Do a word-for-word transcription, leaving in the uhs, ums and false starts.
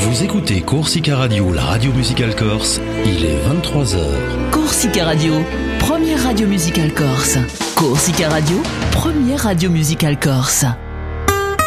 Vous écoutez Corsica Radio, la radio musicale corse. Il est vingt-trois heures. Corsica Radio, première radio musicale corse. Corsica Radio, première radio musicale corse.